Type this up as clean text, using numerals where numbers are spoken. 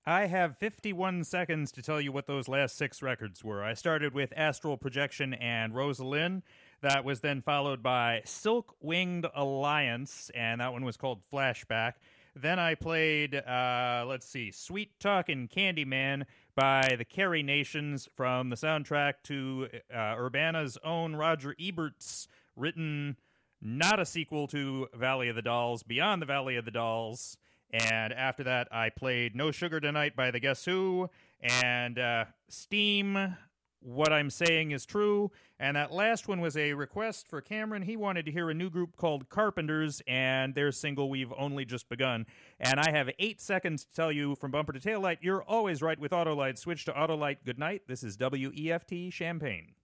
I have 51 seconds to tell you what those last six records were. I started with Astral Projection and Rosalind. That was then followed by Silk Winged Alliance, and that one was called Flashback. Then I played, let's see, Sweet Talkin' Candyman by the Carrie Nations from the soundtrack to Urbana's own Roger Ebert's written, not a sequel to Valley of the Dolls, Beyond the Valley of the Dolls. And after that, I played No Sugar Tonight by the Guess Who and Steam. What I'm Saying Is True. And that last one was a request for Cameron. He wanted to hear a new group called Carpenters and their single We've Only Just Begun. And I have 8 seconds to tell you from bumper to taillight, you're always right with Autolite. Switch to Autolite. Good night. This is WEFT Champaign.